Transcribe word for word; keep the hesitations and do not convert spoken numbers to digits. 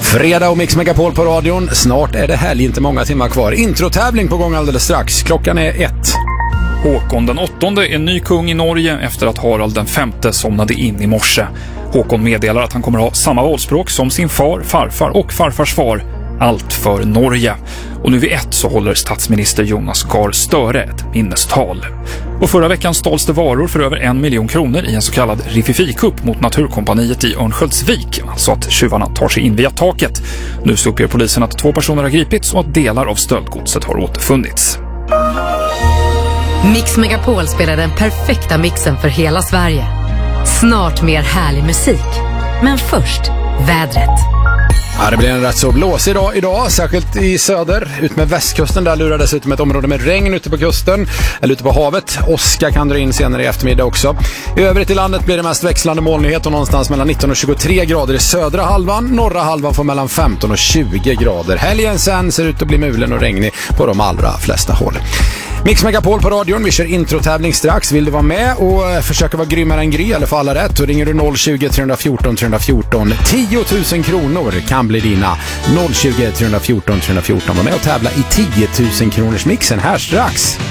Fredag och Mix Megapol på radion. Snart är det helg, inte många timmar kvar. Introtävling på gång alldeles strax. Klockan är ett. Håkon den åttonde är ny kung i Norge efter att Harald den femte somnade in i morse. Håkon meddelar att han kommer ha samma valspråk som sin far, farfar och farfars far. Allt för Norge. Och nu vid ett så håller statsminister Jonas Gahr Støre ett minnestal. Och förra veckan stals det varor för över en miljon kronor i en så kallad Rififi-kupp mot Naturkompaniet i Örnsköldsvik. Alltså att tjuvarna tar sig in via taket. Nu så uppger polisen att två personer har gripits och att delar av stöldgodset har återfunnits. Mix Megapol spelar den perfekta mixen för hela Sverige. Snart mer härlig musik. Men först, vädret. Ja, det blir en rätt så blåsig dag idag, särskilt i söder. Ut med västkusten, där lurar dessutom ett område med regn ute på kusten, eller ute på havet. Åska kan dra in senare i eftermiddag också. I övrigt i landet blir det mest växlande molnighet och någonstans mellan nitton och tjugotre grader i södra halvan. Norra halvan får mellan femton och tjugo grader. Helgen sen ser ut att bli mulen och regnig på de allra flesta håll. Mix Megapol på radion, vi kör introtävling strax. Vill du vara med och försöka vara grymmare än Gry eller få alla rätt, då ringer du noll tjugo, tre fjorton, tre fjorton. tio tusen kronor kan bli dina. noll tjugo, tre fjorton, tre fjorton. Var med och tävla i tio tusen kronors mixen här strax.